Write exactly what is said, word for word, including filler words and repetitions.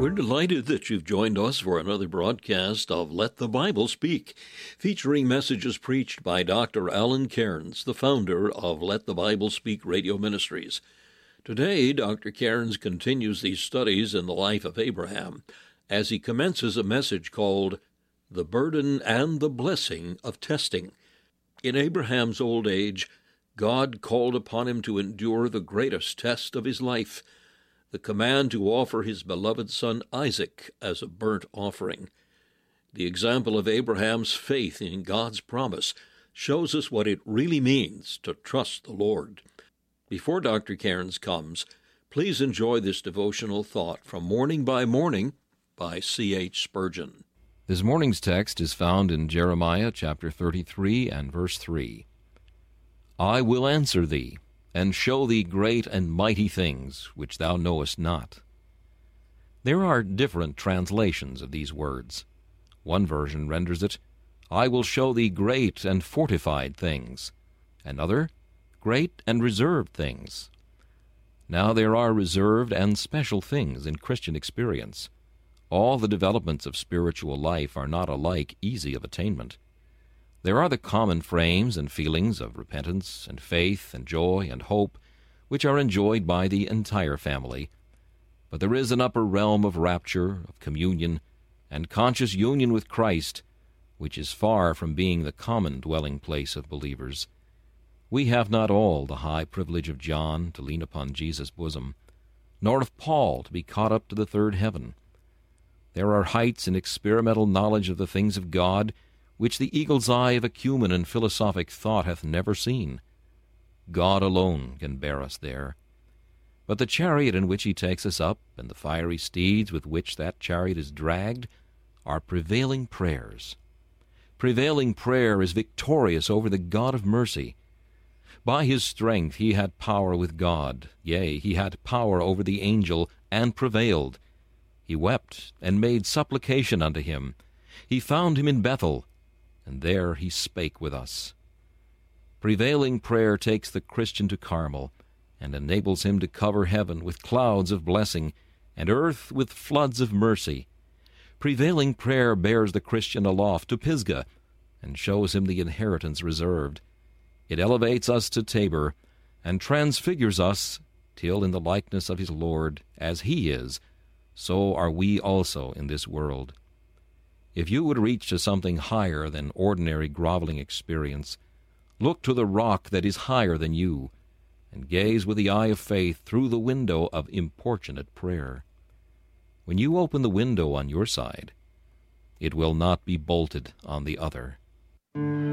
We're delighted that you've joined us for another broadcast of Let the Bible Speak, featuring messages preached by Doctor Alan Cairns, the founder of Let the Bible Speak Radio Ministries. Today, Doctor Cairns continues these studies in the life of Abraham as he commences a message called The Burden and the Blessing of Testing. In Abraham's old age, God called upon him to endure the greatest test of his life, the command to offer his beloved son Isaac as a burnt offering. The example of Abraham's faith in God's promise shows us what it really means to trust the Lord. Before Doctor Cairns comes, please enjoy this devotional thought from Morning by Morning by C H Spurgeon. This morning's text is found in Jeremiah chapter thirty-three and verse three. I will answer thee, and show thee great and mighty things which thou knowest not. There are different translations of these words. One version renders it, I will show thee great and fortified things. Another, great and reserved things. Now there are reserved and special things in Christian experience. All the developments of spiritual life are not alike easy of attainment. There are the common frames and feelings of repentance and faith and joy and hope, which are enjoyed by the entire family. But there is an upper realm of rapture, of communion, and conscious union with Christ, which is far from being the common dwelling place of believers. We have not all the high privilege of John to lean upon Jesus' bosom, nor of Paul to be caught up to the third heaven. There are heights in experimental knowledge of the things of God which the eagle's eye of acumen and philosophic thought hath never seen. God alone can bear us there. But the chariot in which he takes us up, and the fiery steeds with which that chariot is dragged, are prevailing prayers. Prevailing prayer is victorious over the God of mercy. By his strength he had power with God, yea, he had power over the angel, and prevailed. He wept, and made supplication unto him. He found him in Bethel, and there he spake with us. Prevailing prayer takes the Christian to Carmel, and enables him to cover heaven with clouds of blessing, and earth with floods of mercy. Prevailing prayer bears the Christian aloft to Pisgah, and shows him the inheritance reserved. It elevates us to Tabor, and transfigures us, till in the likeness of his Lord, as he is, so are we also in this world. If you would reach to something higher than ordinary groveling experience, look to the rock that is higher than you, and gaze with the eye of faith through the window of importunate prayer. When you open the window on your side, it will not be bolted on the other.